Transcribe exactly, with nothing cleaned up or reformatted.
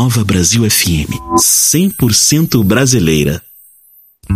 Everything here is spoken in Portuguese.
Nova Brasil F M, cem por cento brasileira.